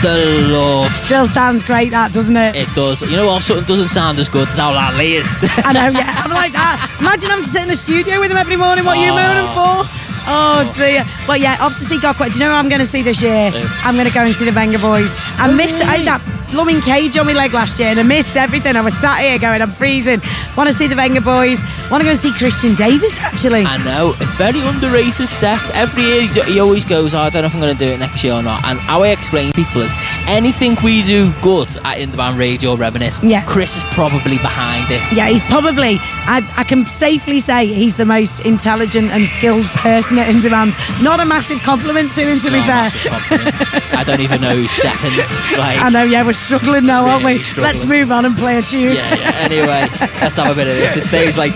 the love. Still sounds great, that, doesn't it? It does. You know what? Something doesn't sound as good as how Lee is. I know, yeah. I'm like that. Imagine having to sit in the studio with him every morning. What are you moaning for? Oh dear. Well, yeah, off to see Gokwe. Do you know who I'm going to see this year? I'm going to go and see the Venga Boys. I had that blooming cage on my leg last year and I missed everything. I was sat here going, I'm freezing. Want to see the Venga Boys. Want to go and see Christian Davis, actually. I know. It's very underrated set. Every year he always goes, I don't know if I'm going to do it next year or not. And how I explain to people is anything we do good at In The Band Radio Reminisce, Chris is probably behind it. Yeah, he's probably, I can safely say he's the most intelligent and skilled person at In Demand. Not a massive compliment to him, to be fair. I don't even know who's second. I know, yeah, we're struggling now, aren't we? Struggling. Let's move on and play a tune. Yeah. Anyway, let's have a bit of this. It's days like